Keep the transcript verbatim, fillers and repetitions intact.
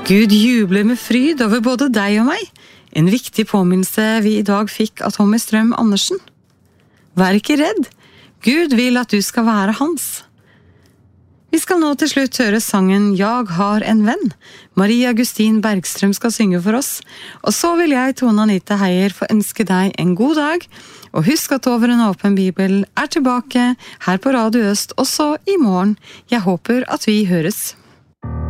Gud jubler med fryd over både deg og meg. En viktig påminnelse vi i dag fikk av Tommy Strøm Andersen. Vær ikke redd. Gud vil at du skal være hans. Vi skal nå til slutt høre sangen «Jeg har en venn». Maria Gustin Bergstrøm skal synge for oss. Og så vil jeg, Tone Anita Heier, få ønske deg en god dag. Og husk at Over en åpen bibel er tilbake her på Radio Øst også i morgen. Jeg håper at vi høres.